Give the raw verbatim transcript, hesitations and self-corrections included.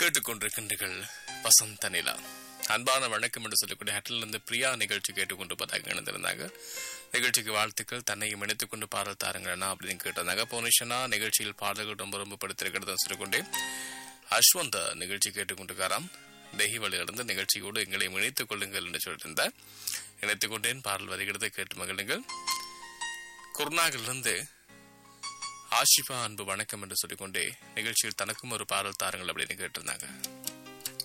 கேட்டுக்கொண்டிருக்கின்றீர்கள் வசந்த நிலா. அன்பான வணக்கம் என்று சொல்லக்கூடிய ஹட்டிலிருந்து பிரியா நிகழ்ச்சி கேட்டுக்கொண்டிருப்பதாக இணைந்திருந்தாங்க. நிகழ்ச்சிக்கு வாழ்த்துக்கள், தன்னையும் இணைத்துக் கொண்டு பாடல் தாருங்கண்ணா அப்படின்னு கேட்டிருந்தாங்க. போனிஷனா நிகழ்ச்சியில் பாடல்கள் ரொம்ப ரொம்ப படுத்திருக்கிறத சொல்லிக்கொண்டே அஸ்வந்த நிகழ்ச்சி கேட்டுக்கொண்டிருக்காராம். டெஹிவலிலிருந்து நிகழ்ச்சியோடு எங்களையும் இணைத்துக் கொள்ளுங்கள் என்று சொல்லியிருந்தார். இணைத்துக் கொண்டேன், பாடல் வருகிறது, கேட்டு மகிழுங்கள். குர்நாகிலிருந்து ஆஷிபா அன்பு வணக்கம் என்று சொல்லிக்கொண்டே நிகழ்ச்சியில் தனக்கும் ஒரு பாடல் தாருங்கள் அப்படின்னு கேட்டிருந்தாங்க.